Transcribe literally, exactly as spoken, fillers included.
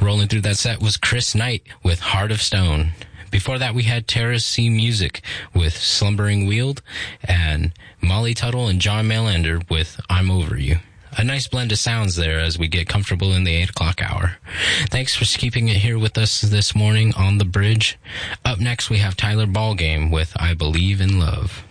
Rolling through that set was Chris Knight with Heart of Stone. Before that, we had Terrace C Music with Slumbering Weald, and Molly Tuttle and John Mailander with I'm Over You. A nice blend of sounds there as we get comfortable in the eight o'clock hour. Thanks for keeping it here with us this morning on The Bridge. Up next, we have Tyler Ballgame with I Believe in Love.